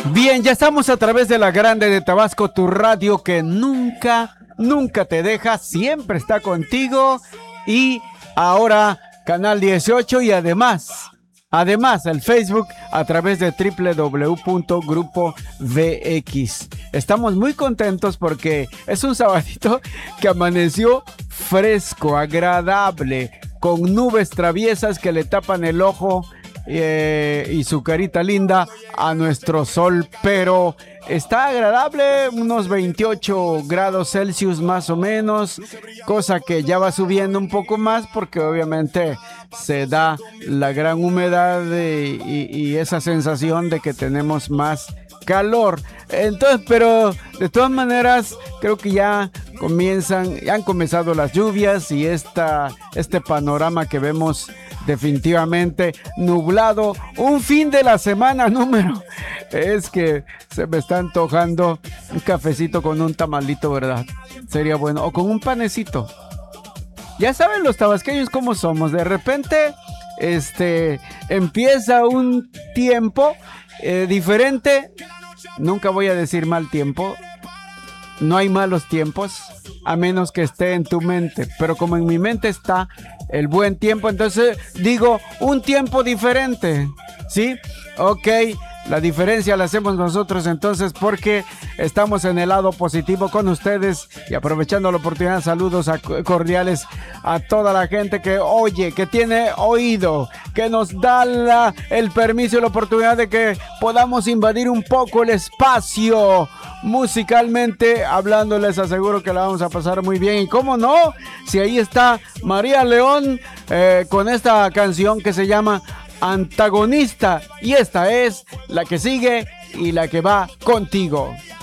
Bien, ya estamos a través de la Grande de Tabasco, tu radio que nunca te deja, siempre está contigo. Y ahora Canal 18 y además el Facebook a través de www.grupovx. Estamos muy contentos porque es un sabadito que amaneció fresco, agradable, con nubes traviesas que le tapan el ojo y su carita linda a nuestro sol, pero está agradable, unos 28 grados Celsius más o menos, cosa que ya va subiendo un poco más porque obviamente se da la gran humedad y esa sensación de que tenemos más calor. Entonces, pero de todas maneras creo que ya han comenzado las lluvias y este panorama que vemos definitivamente nublado, un fin de la semana número, es que se me está antojando un cafecito con un tamalito, ¿verdad? Sería bueno, o con un panecito. Ya saben los tabasqueños cómo somos, de repente empieza un tiempo diferente, nunca voy a decir mal tiempo, no hay malos tiempos, a menos que esté en tu mente. Pero como en mi mente está el buen tiempo, entonces digo un tiempo diferente, ¿sí? Ok, la diferencia la hacemos nosotros entonces porque estamos en el lado positivo con ustedes y aprovechando la oportunidad, saludos cordiales a toda la gente que oye, que tiene oído, que nos da el permiso y la oportunidad de que podamos invadir un poco el espacio. Musicalmente hablando, les aseguro que la vamos a pasar muy bien. Y cómo no, si ahí está María León con esta canción que se llama Antagonista. Y esta es la que sigue y la que va contigo.